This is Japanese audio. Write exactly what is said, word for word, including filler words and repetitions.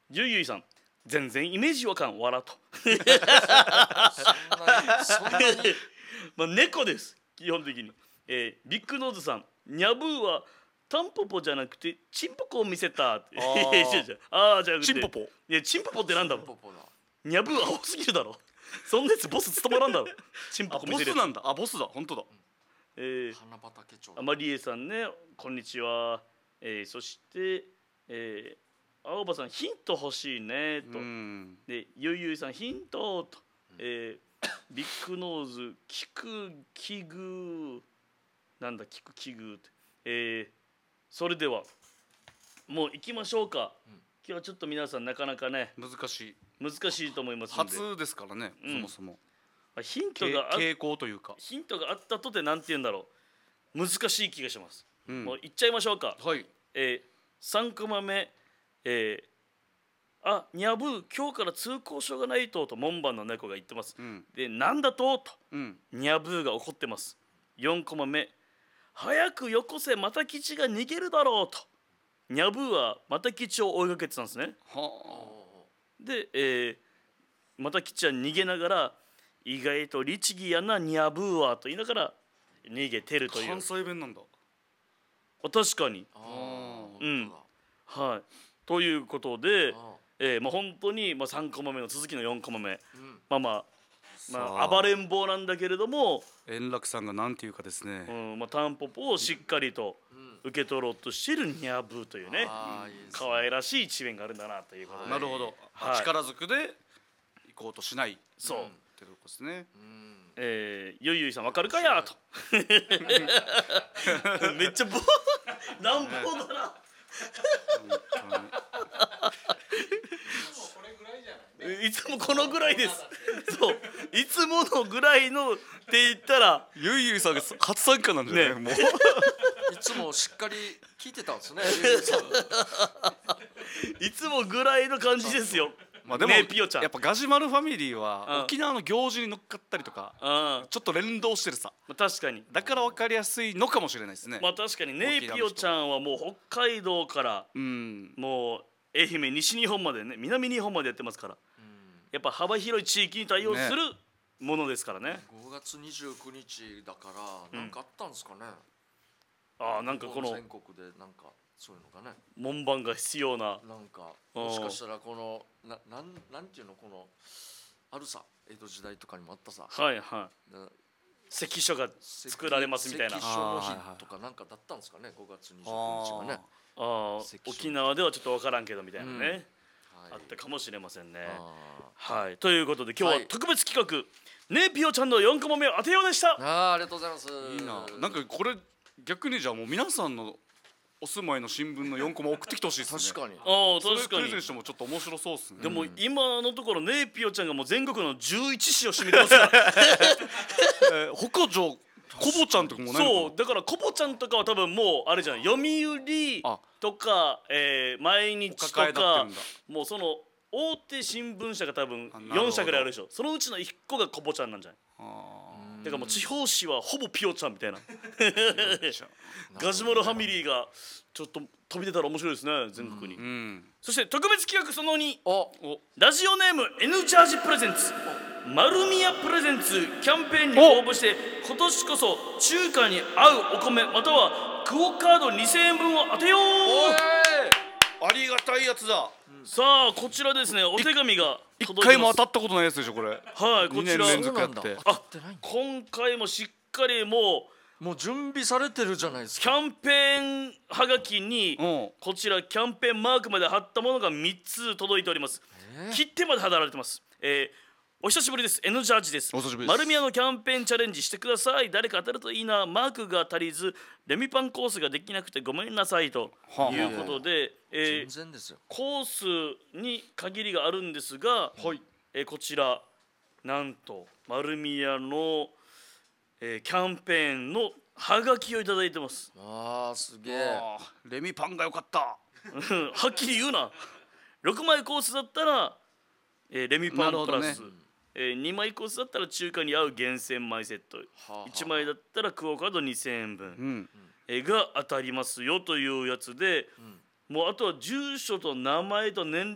ゆいゆいさん、全然イメージわかん、わらと。 そんなにそんなにまあ猫です、基本的に。えー、ビッグノーズさん、ニャブーはタンポポじゃなくてチンポコを見せたって。 あー違う違うあーじゃなくてチンポポ。 いやチンポポってなんだろポポだ。 う。ニャブーは多すぎるだろ。そんなやつボス務まらんだろ。チンポあ、 コ見せるやつ。 ボスなんだ。あ、ボスだ。本当だ。 えー、 花畑町。 あまりえさんね、こんにちは。えー、そして、えー、青葉さん、ヒント欲しいねと。 うん。 で、ゆいゆいさん、ヒントと。えー、ビッグノーズ、聞く器具。なんだ、聞く器具って。えー、それでは、もう行きましょうか。 うん今日はちょっと皆さん、なかなかね、 難しい。 難しいと思いますので。 初ですからね。 うんそもそも。 まあヒントけがあ傾向というか。 ヒントがあったとて、なんて言うんだろう。難しい気がします。 うんもう行っちゃいましょうか。 はい。 えー、さんコマ目、えー、あ、にゃぶー、今日から通行証がないとと門番の猫が言ってます。 うん。 で、なんだととうん。 にゃぶーが怒ってます。よんコマ目、早くよこせ、また吉が逃げるだろうとにゃぶーはまた吉を追いかけてたんですね。 はで、えー、また吉は逃げながら、意外と律儀やなにゃぶーはと言いながら逃げてるとあ。 いう。 関西弁なんだ。 あ、確かに。 ああ、 うん本当だ。 はい。ということで、 あえー、まあ本当にまあさんコマ目の続きのよんコマ目、 ーうん。 まあまあ、まあ、 さあ暴れん坊なんだけれども、 円楽さんがなんていうかですうね。 んまあ、タンポポをしっかりとうん受け取ろうとしているニャブーというね、 あーいいですね可愛らしい一面があるんだなということで、 はなるほど。 はい力ずくで行こうとしないっそう、 うんてことですね。 うん。 えー、ゆいゆいさんわかるかやとめっちゃぼ乱暴だな。 本当にいつもこのぐらいですそういつものぐらいのって言ったらゆいゆいさんが初参加なんじゃない、 ねもう。 いつもしっかり聞いてたんですね。ゆうゆうさんいつもぐらいの感じですよ。 まあでも、 ねえピヨちゃんやっぱガジュマルファミリーうんは沖縄の行事に乗っかったりとかうん、まちょっと連動してるさ。 あ、確かにだから分かりやすいのかもしれないですね。 まあ確かにね沖縄の人ピヨちゃんはもう北海道からうん。 もう愛媛西日本までね南日本までやってますからうんやっぱ幅広い地域に対応するものですからね。 ごがつにじゅうくにちだからなんかあったんですかね。 ああなんかこの全国でなんかそういうのがね。 門番が必要ななんかうんもしかしたらこのななんなんていうのこのあるさ江戸時代とかにもあったさ。 はいはいな関所が作られますみたいな。 関所のあーはいはい日とかなんかだったんですかね。ごがつにじゅうくにちがね。 ああ関所沖縄ではちょっと分からんけどみたいなね、 はいあったかもしれませんね。 あはいということで今日ははい特別企画、ねピヨちゃんのよんコマ目を当てようでした。 ーあーありがとうございます。 いいな。なんかこれ逆にじゃあもう皆さんのお住まいの新聞のよんコマ送ってきてほしいですね。 確かに。 ああそれ確かにプレゼンしてもちょっと面白そうですね。 でも今のところねピヨちゃんがもう全国のじゅういち市を占めてますからえー、他じゃコボちゃんとかもないのかな。 そうだからコボちゃんとかは多分もうあれじゃん読売あとか、えー、毎日とお抱えだってかるんだ。 もうその大手新聞社が多分あなるほどよん社ぐらいあるでしょ。そのうちのいっこがコボちゃんなんじゃない。 あだからもう地方紙はほぼピヨちゃんみたいなーじゃあガジュマルファミリーがちょっと飛び出たら面白いですね全国に。 うん。 そして特別企画そのに、 おおラジオネーム N チャージプレゼンツ丸宮プレゼンツキャンペーンに応募して今年こそ中華に合うお米またはクオカードにせんえんぶんを当てよう。 ありがたいやつだ。 さあこちらですねお手紙が一届いてます。 回も当たったことないやつでしょこれ。 はいこちらにねん連続やってそうなんだ。当たってないんだ。 今回もしっかりもうもう準備されてるじゃないですキか。 ャンペーンはがきにうん。 こちらキャンペーンマークまで貼ったものがみっつ届いております。 えー切手まで貼られてます。えーお久しぶりです N ジャージです。 お久しぶりです丸宮のキャンペーンチャレンジしてください。誰か当たるといいな。マークが足りずレミパンコースができなくてごめんなさいとはあいうことで、え全ー然ですよ。 コースに限りがあるんですが、 はい。 えーこちらなんと丸宮の、えーキャンペーンのハガキをいただいてますああすげえ。 あーレミパンが良かった。 はっきり言うな。ろくまいコースだったら、えーレミパンプラス、 なるほどねえーにまいコースだったら中華に合う厳選米セット、 はあはあいちまいだったらクオカードにせんえんぶん、 うん。 えーが当たりますよというやつで、 うんもうあとは住所と名前と年